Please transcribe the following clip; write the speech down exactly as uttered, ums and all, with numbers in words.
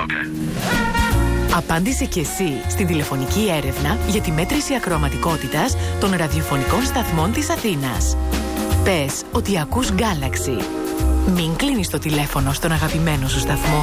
Απάντησε και εσύ στην τηλεφωνική έρευνα για τη μέτρηση ακροαματικότητας των ραδιοφωνικών σταθμών της Αθήνας. Πες ότι ακούς Galaxy. Μην κλείνεις το τηλέφωνο στον αγαπημένο σου σταθμό.